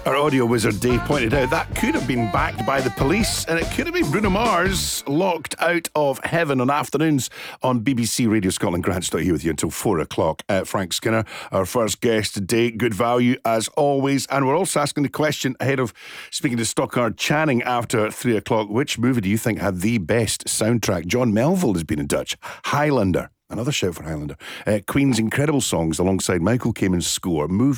Our audio wizard Dave pointed out that could have been backed by the police, and it could have been Bruno Mars locked out of heaven on afternoons on BBC Radio Scotland. Grant Stott here with you until 4 o'clock. Frank Skinner, our first guest today. Good value as always. And we're also asking the question ahead of speaking to Stockard Channing after 3 o'clock. Which movie do you think had the best soundtrack? John Melville has been in touch. Highlander. Another shout for Highlander. Queen's incredible songs alongside Michael Kamen's score moved